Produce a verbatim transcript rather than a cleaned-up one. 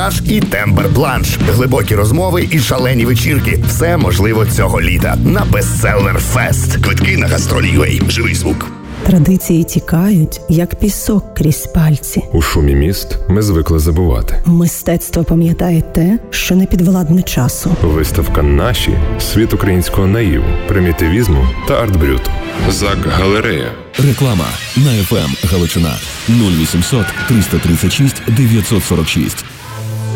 Маракаш і Тембер Бланш. Глибокі розмови і шалені вечірки. Все можливо цього літа на Bestseller Fest. Квитки на гастролі.ua. Живий звук. Традиції тікають, як пісок крізь пальці. У шумі міст ми звикли забувати. Мистецтво пам'ятає те, що не підвладне часу. Виставка «Наші» – світ українського наїву, примітивізму та арт-брюту. ЗАГ-галерея. Реклама на еф ем Галичина нуль вісімсот триста тридцять шість дев'ятсот сорок шість.